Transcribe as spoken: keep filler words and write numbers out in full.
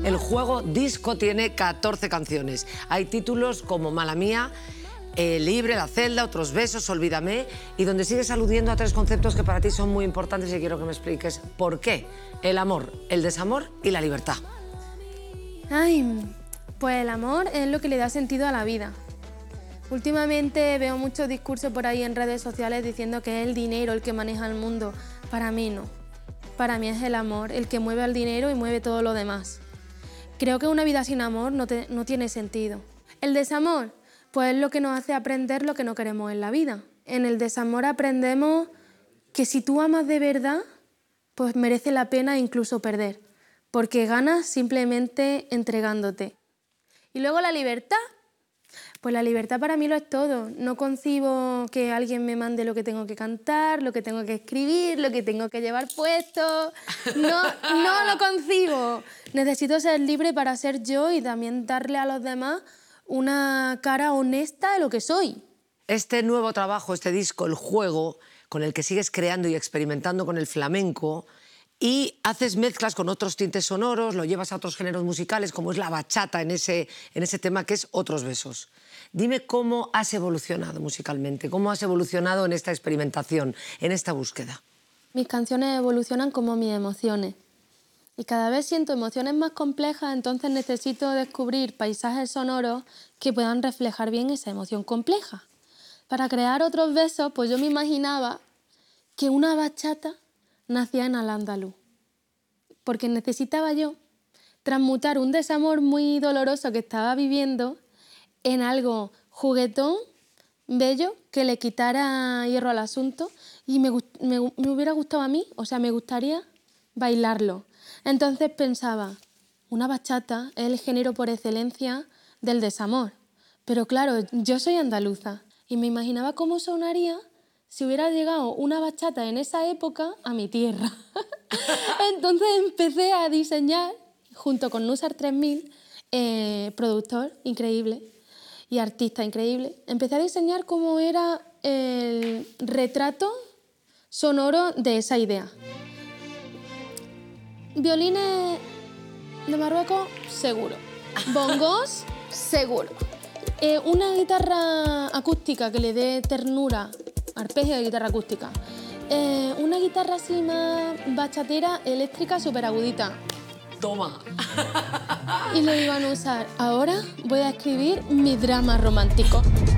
El juego Disco tiene catorce canciones. Hay títulos como Mala Mía, eh, Libre, La Celda, Otros Besos, Olvídame, y donde sigues aludiendo a tres conceptos que para ti son muy importantes y quiero que me expliques por qué. El amor, el desamor y la libertad. Ay, pues el amor es lo que le da sentido a la vida. Últimamente veo muchos discursos por ahí en redes sociales diciendo que es el dinero el que maneja el mundo. Para mí no. Para mí es el amor el que mueve al dinero y mueve todo lo demás. Creo que una vida sin amor no, te, no tiene sentido. El desamor, pues es lo que nos hace aprender lo que no queremos en la vida. En el desamor aprendemos que si tú amas de verdad, pues merece la pena incluso perder, porque ganas simplemente entregándote. Y luego la libertad. Pues la libertad para mí lo es todo. No concibo que alguien me mande lo que tengo que cantar, lo que tengo que escribir, lo que tengo que llevar puesto. No, no lo concibo. Necesito ser libre para ser yo y también darle a los demás una cara honesta de lo que soy. Este nuevo trabajo, este disco, El Juego, con el que sigues creando y experimentando con el flamenco, y haces mezclas con otros tintes sonoros, lo llevas a otros géneros musicales, como es la bachata en ese, en ese tema que es Otros Besos. Dime cómo has evolucionado musicalmente, cómo has evolucionado en esta experimentación, en esta búsqueda. Mis canciones evolucionan como mis emociones. Y cada vez siento emociones más complejas, entonces necesito descubrir paisajes sonoros que puedan reflejar bien esa emoción compleja. Para crear Otros Besos, pues yo me imaginaba que una bachata nacía en Al-Ándalus, porque necesitaba yo transmutar un desamor muy doloroso que estaba viviendo en algo juguetón, bello, que le quitara hierro al asunto y me, me, me hubiera gustado a mí, o sea, me gustaría bailarlo. Entonces pensaba, una bachata es el género por excelencia del desamor, pero claro, yo soy andaluza y me imaginaba cómo sonaría si hubiera llegado una bachata en esa época a mi tierra. Entonces empecé a diseñar, junto con Nusar tres mil, eh, productor increíble y artista increíble, empecé a diseñar cómo era el retrato sonoro de esa idea. Violines de Marruecos, seguro. Bongos, seguro. Eh, una guitarra acústica que le dé ternura, arpegio de guitarra acústica. Eh, una guitarra así más bachatera, eléctrica, súper agudita. Toma. Y lo iban a usar. Ahora voy a escribir mi drama romántico.